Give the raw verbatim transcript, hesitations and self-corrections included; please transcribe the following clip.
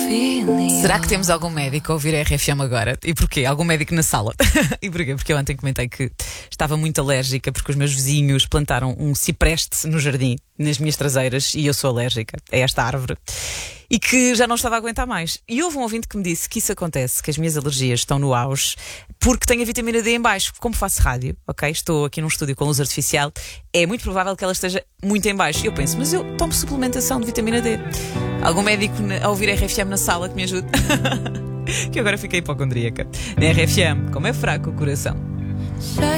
Será que temos algum médico a ouvir a R F M agora? E porquê? Algum médico na sala? E porquê? Porque eu ontem comentei que estava muito alérgica porque os meus vizinhos plantaram um cipreste no jardim, nas minhas traseiras, e eu sou alérgica a esta árvore. E que já não estava a aguentar mais. E houve um ouvinte que me disse que isso acontece, que as minhas alergias estão no auge, porque tenho a vitamina D em baixo. Como faço rádio, ok? Estou aqui num estúdio com luz artificial, é muito provável que ela esteja muito em baixo. E eu penso, mas eu tomo suplementação de vitamina D. Algum médico a ouvir a R F M na sala que me ajude? Que agora fiquei hipocondríaca. Na R F M, como é fraco o coração.